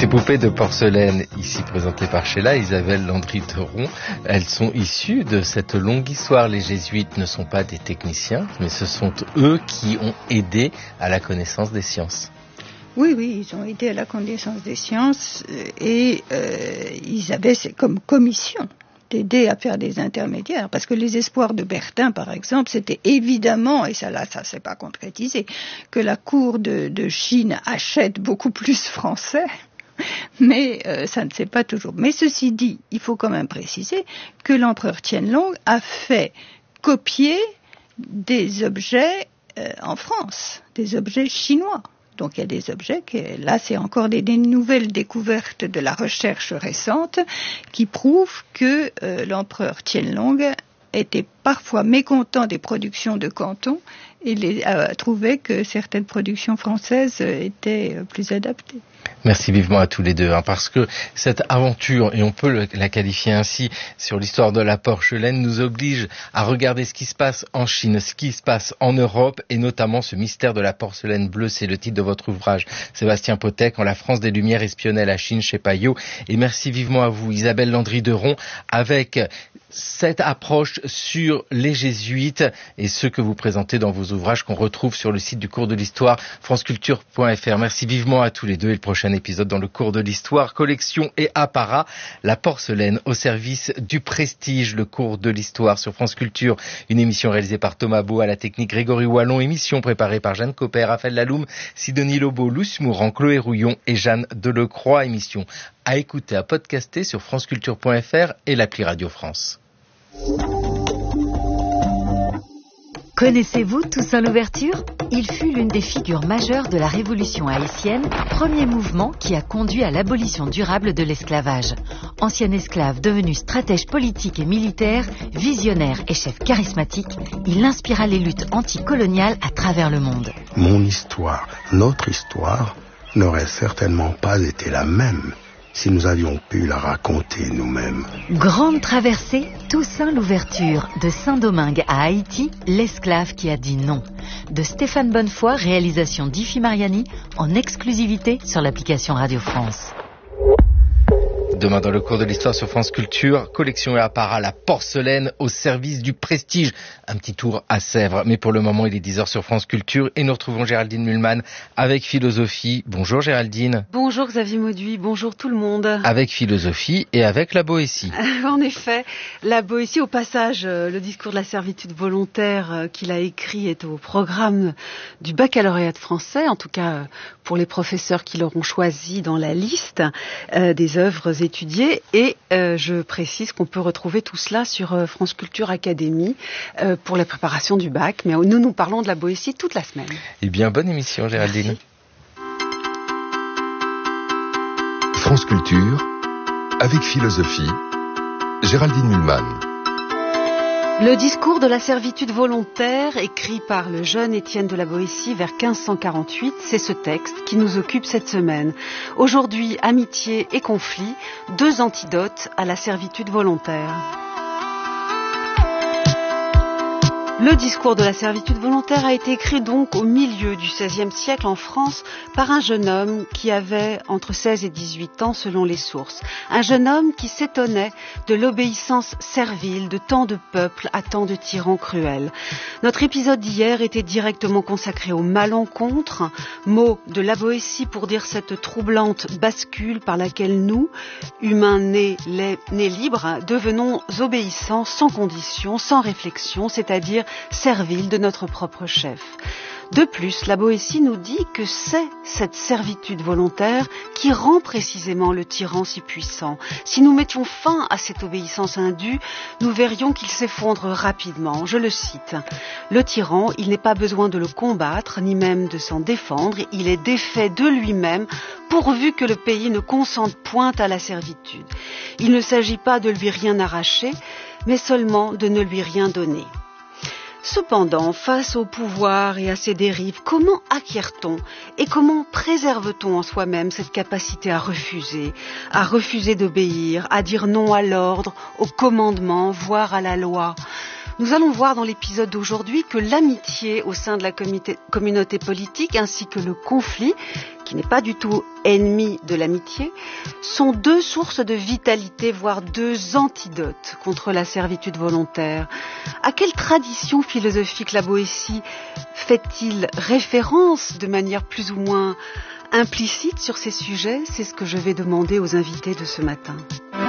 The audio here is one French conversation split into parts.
Ces poupées de porcelaine, ici présentées par Sheila, Isabelle Landry-Theron, elles sont issues de cette longue histoire. Les jésuites ne sont pas des techniciens, mais ce sont eux qui ont aidé à la connaissance des sciences. Oui, ils ont aidé à la connaissance des sciences et ils avaient comme commission d'aider à faire des intermédiaires. Parce que les espoirs de Bertin, par exemple, c'était évidemment, et ça s'est pas concrétisé, que la cour de Chine achète beaucoup plus français. Mais ça ne s'est pas toujours. Mais ceci dit, il faut quand même préciser que l'empereur Qianlong a fait copier des objets en France, des objets chinois. Donc il y a des objets là c'est encore des nouvelles découvertes de la recherche récente qui prouvent que l'empereur Qianlong était parfois mécontent des productions de Canton et trouvait que certaines productions françaises étaient plus adaptées. Merci vivement à tous les deux, parce que cette aventure, et on peut la qualifier ainsi, sur l'histoire de la porcelaine, nous oblige à regarder ce qui se passe en Chine, ce qui se passe en Europe, et notamment ce mystère de la porcelaine bleue. C'est le titre de votre ouvrage, Sébastien Potet, Quand la France des Lumières espionnait la Chine, chez Payot. Et merci vivement à vous, Isabelle Landry-Theron, avec cette approche sur les jésuites et ce que vous présentez dans vos ouvrages qu'on retrouve sur le site du cours de l'histoire, franceculture.fr. Merci vivement à tous les deux, et le prochain épisode dans le cours de l'histoire, collection et apparat, la porcelaine au service du prestige, le cours de l'histoire sur France Culture, une émission réalisée par Thomas Beau, à la technique Grégory Wallon, émission préparée par Jeanne Copper, Raphaël Laloum, Sidonie Lobo, Luce Mourant, Chloé Rouillon et Jeanne Delecroix, émission à écouter, à podcaster sur franceculture.fr et l'appli Radio France. Connaissez-vous Toussaint Louverture ? Il fut l'une des figures majeures de la révolution haïtienne, premier mouvement qui a conduit à l'abolition durable de l'esclavage. Ancien esclave devenu stratège politique et militaire, visionnaire et chef charismatique, il inspira les luttes anticoloniales à travers le monde. Mon histoire, notre histoire, n'aurait certainement pas été la même si nous avions pu la raconter nous-mêmes. Grande traversée, Toussaint Louverture, de Saint-Domingue à Haïti, l'esclave qui a dit non. De Stéphane Bonnefoy, réalisation d'Ifi Mariani, en exclusivité sur l'application Radio France. Demain dans le cours de l'histoire sur France Culture, collection et apparat, la porcelaine au service du prestige. Un petit tour à Sèvres, mais pour le moment il est 10h sur France Culture et nous retrouvons Géraldine Mühlmann avec Philosophie. Bonjour Géraldine. Bonjour Xavier Mauduit, bonjour tout le monde. Avec Philosophie et avec la Boétie. En effet, la Boétie, au passage, le discours de la servitude volontaire qu'il a écrit est au programme du baccalauréat de français, en tout cas pour les professeurs qui l'auront choisi dans la liste des œuvres étudiées, et je précise qu'on peut retrouver tout cela sur France Culture Académie pour la préparation du bac, mais nous parlons de la Boétie toute la semaine. Eh bien, bonne émission Géraldine. Merci. France Culture, avec Philosophie, Géraldine Mühlmann. Le discours de la servitude volontaire, écrit par le jeune Étienne de la Boétie vers 1548, c'est ce texte qui nous occupe cette semaine. Aujourd'hui, amitié et conflit, deux antidotes à la servitude volontaire. Le discours de la servitude volontaire a été écrit donc au milieu du XVIe siècle en France par un jeune homme qui avait entre 16 et 18 ans selon les sources. Un jeune homme qui s'étonnait de l'obéissance servile de tant de peuples à tant de tyrans cruels. Notre épisode d'hier était directement consacré au malencontre, mot de la Boétie pour dire cette troublante bascule par laquelle nous, humains nés libres, devenons obéissants sans condition, sans réflexion, c'est-à-dire servile de notre propre chef. De plus, la Boétie nous dit que c'est cette servitude volontaire qui rend précisément le tyran si puissant. Si nous mettions fin à cette obéissance indue, nous verrions qu'il s'effondre rapidement. Je le cite. Le tyran, il n'est pas besoin de le combattre, ni même de s'en défendre. Il est défait de lui-même, pourvu que le pays ne consente point à la servitude. Il ne s'agit pas de lui rien arracher, mais seulement de ne lui rien donner. Cependant, face au pouvoir et à ses dérives, comment acquiert-on et comment préserve-t-on en soi-même cette capacité à refuser d'obéir, à dire non à l'ordre, au commandement, voire à la loi ? Nous allons voir dans l'épisode d'aujourd'hui que l'amitié au sein de la communauté politique ainsi que le conflit, qui n'est pas du tout ennemi de l'amitié, sont deux sources de vitalité, voire deux antidotes contre la servitude volontaire. À quelle tradition philosophique la Boétie fait-il référence de manière plus ou moins implicite sur ces sujets? C'est ce que je vais demander aux invités de ce matin.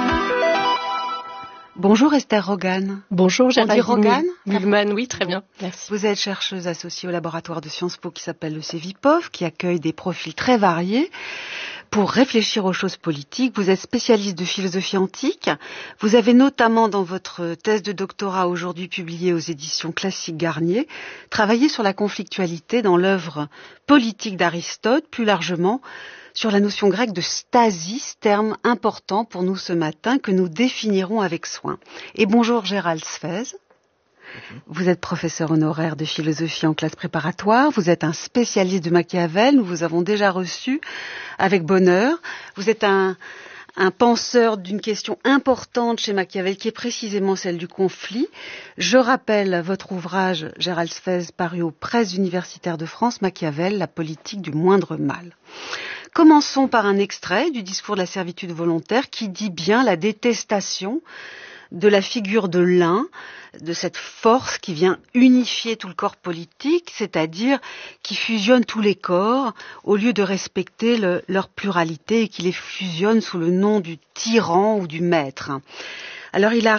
Bonjour Esther Rogan. Bonjour Géraldine Rogan Mühlmann, oui, très bien, merci. Vous êtes chercheuse associée au laboratoire de Sciences Po qui s'appelle le CEVIPOF, qui accueille des profils très variés pour réfléchir aux choses politiques. Vous êtes spécialiste de philosophie antique. Vous avez notamment, dans votre thèse de doctorat aujourd'hui publiée aux éditions Classiques Garnier, travaillé sur la conflictualité dans l'œuvre politique d'Aristote, plus largement sur la notion grecque de stasis, terme important pour nous ce matin que nous définirons avec soin. Et bonjour Gérald Sfez. Vous êtes professeur honoraire de philosophie en classe préparatoire, vous êtes un spécialiste de Machiavel, nous vous avons déjà reçu avec bonheur. Vous êtes un penseur d'une question importante chez Machiavel, qui est précisément celle du conflit. Je rappelle votre ouvrage, Gérald Sfez, paru aux Presses universitaires de France, Machiavel, la politique du moindre mal. Commençons par un extrait du discours de la servitude volontaire qui dit bien la détestation de la figure de l'un, de cette force qui vient unifier tout le corps politique, c'est-à-dire qui fusionne tous les corps au lieu de respecter leur pluralité et qui les fusionne sous le nom du tyran ou du maître. Alors il a